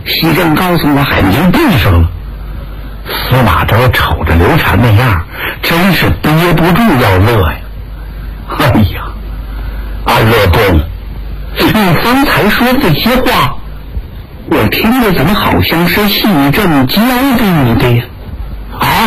西正告诉我还已经闭上了。司马昭瞅着刘禅那样，真是憋不住要乐呀。哎呀，安乐公， 你方才说的这些话，我听着怎么好像是西正教给你的呀？